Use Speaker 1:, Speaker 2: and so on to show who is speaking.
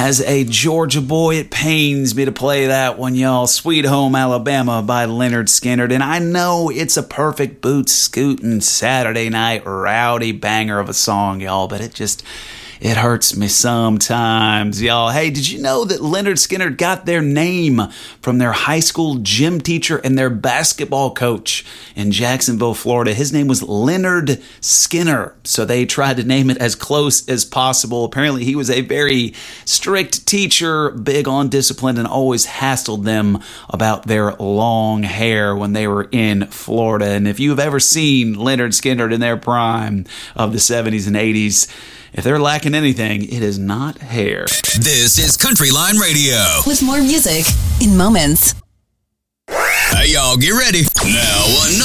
Speaker 1: As a Georgia boy, it pains me to play that one, y'all. Sweet Home Alabama by Lynyrd Skynyrd. And I know it's a perfect boot-scooting Saturday night rowdy banger of a song, y'all, but it hurts me sometimes, y'all. Hey, did you know that Lynyrd Skynyrd got their name from their high school gym teacher and their basketball coach in Jacksonville, Florida? His name was Lynyrd Skynyrd, so they tried to name it as close as possible. Apparently, he was a very strict teacher, big on discipline, and always hassled them about their long hair when they were in Florida. And if you've ever seen Lynyrd Skynyrd in their prime of the 70s and 80s, if they're lacking anything, it is not hair.
Speaker 2: This is Countryline Radio.
Speaker 3: With more music in moments.
Speaker 2: Hey, y'all, get ready. Now,